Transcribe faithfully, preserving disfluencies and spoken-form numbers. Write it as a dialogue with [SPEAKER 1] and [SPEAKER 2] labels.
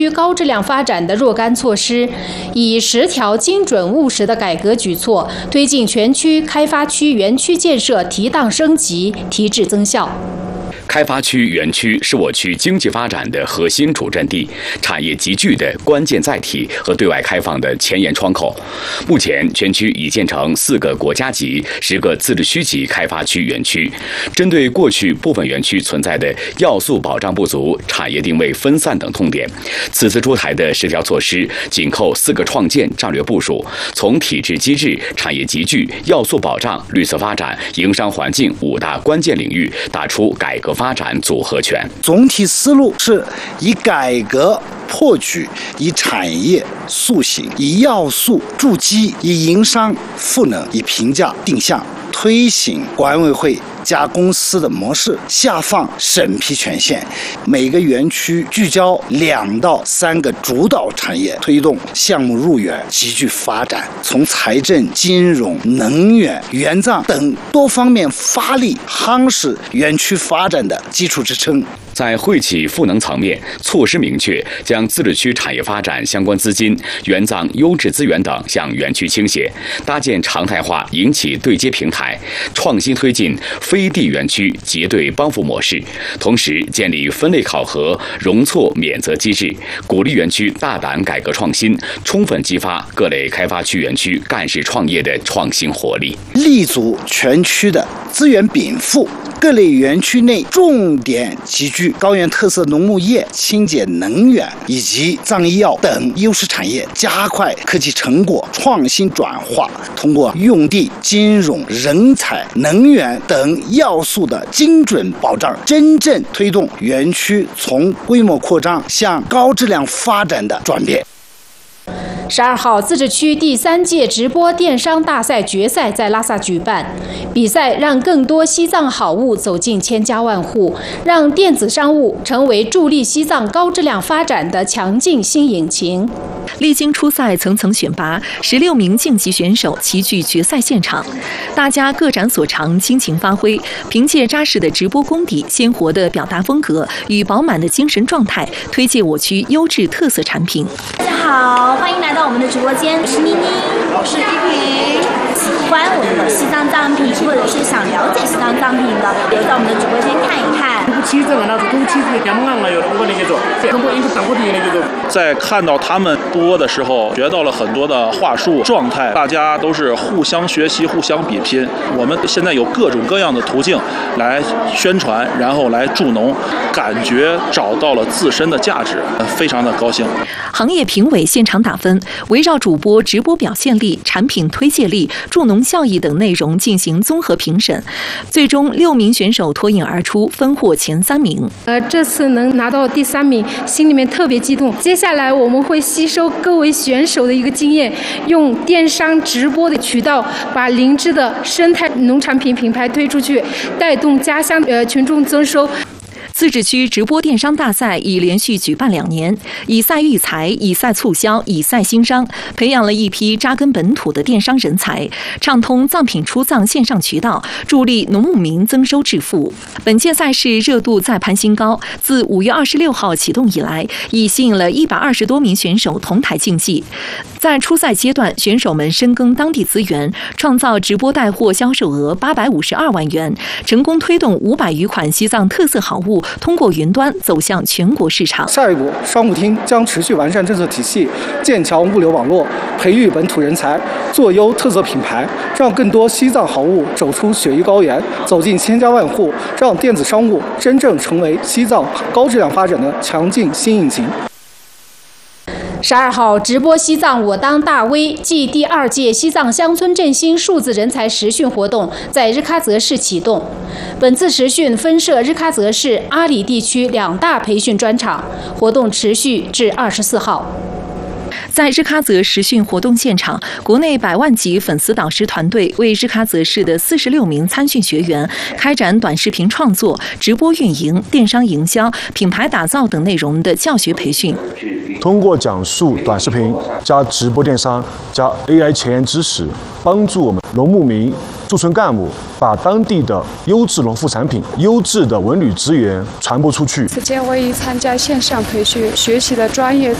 [SPEAKER 1] 高质量发展的若干措施，以十条精准务实的改革举措，推进全区开发区园区建设提档升级、提质增效。
[SPEAKER 2] 开发区园区是我区经济发展的核心主阵地，产业集聚的关键载体和对外开放的前沿窗口。目前，全区已建成四个国家级、十个自治区级开发区园区。针对过去部分园区存在的要素保障不足、产业定位分散等痛点，此次出台的十条措施紧扣四个创建战略部署，从体制机制、产业集聚、要素保障、绿色发展、营商环境五大关键领域，打出改革发展组合拳。
[SPEAKER 3] 总体思路是以改革破局，以产业塑形，以要素筑基，以营商赋能，以评价定向，推行管委会加公司的模式，下放审批权限，每个园区聚焦两到三个主导产业，推动项目入园集聚发展，从财政、金融、能源、园藏等多方面发力，夯实园区发展的基础支撑。
[SPEAKER 2] 在惠企赋能层面，措施明确，将自治区产业发展相关资金、园藏优质资源等向园区倾斜，搭建常态化营企对接平台，创新推进非地园区结对帮扶模式，同时建立分类考核、容错免责机制，鼓励园区大胆改革创新，充分激发各类开发区园区干事创业的创新活力，
[SPEAKER 3] 立足全区的资源禀赋。各类园区内重点集聚高原特色农牧业、清洁能源以及藏医药等优势产业，加快科技成果创新转化，通过用地、金融、人才、能源等要素的精准保障，真正推动园区从规模扩张向高质量发展的转变。
[SPEAKER 1] 十二号，自治区第三届直播电商大赛决赛在拉萨举办。比赛让更多西藏好物走进千家万户，让电子商务成为助力西藏高质量发展的强劲新引擎。
[SPEAKER 4] 历经初赛层层选拔，十六名竞级选手齐聚决赛现场，大家各展所长，倾情发挥，凭借扎实的直播功底、鲜活的表达风格与饱满的精神状态，推介我区优质特色产品。
[SPEAKER 5] 大家好，欢迎来到我们的直播间，我是妮妮，我是依萍。喜欢我们的西藏藏品，或者是想了解西藏藏品的，留在我们的直播间看一看。
[SPEAKER 6] 在看到他们播的时候，学到了很多的话术、状态，大家都是互相学习、互相比拼。我们现在有各种各样的途径来宣传，然后来助农，感觉找到了自身的价值，非常的高兴。
[SPEAKER 4] 行业评委现场打分，围绕主播直播表现力、产品推介力、助农效益等内容进行综合评审，最终六名选手脱颖而出，分获前三名。
[SPEAKER 7] 呃，这次能拿到第三名，心里面特别激动。接下来我们会吸收各位选手的一个经验，用电商直播的渠道，把灵芝的生态农产品品牌推出去，带动家乡呃群众增收。
[SPEAKER 4] 自治区直播电商大赛已连续举办两年，以赛育才，以赛促销，以赛兴商，培养了一批扎根本土的电商人才，畅通藏品出藏线上渠道，助力农牧民增收致富。本届赛事热度再攀新高，自五月二十六号启动以来，已吸引了一百二十多名选手同台竞技。在初赛阶段，选手们深耕当地资源，创造直播带货销售额八百五十二万元，成功推动五百余款西藏特色好物通过云端走向全国市场。
[SPEAKER 8] 下一步，商务厅将持续完善政策体系，建强物流网络，培育本土人才，做优特色品牌，让更多西藏好物走出雪域高原，走进千家万户，让电子商务真正成为西藏高质量发展的强劲新引擎。
[SPEAKER 1] 十二号，直播西藏我当大 V 暨第二届西藏乡村振兴数字人才实训活动在日喀则市启动。本次实训分设日喀则市、阿里地区两大培训专场，活动持续至二十四号。
[SPEAKER 4] 在日喀则实训活动现场，国内百万级粉丝导师团队为日喀则市的四十六名参训学员开展短视频创作、直播运营、电商营销、品牌打造等内容的教学培训。
[SPEAKER 9] 通过讲述短视频加直播电商加 A I 前沿知识，帮助我们农牧民、驻村干部把当地的优质农副产品、优质的文旅资源传播出去。
[SPEAKER 10] 此前我已参加线上培训，学习的专业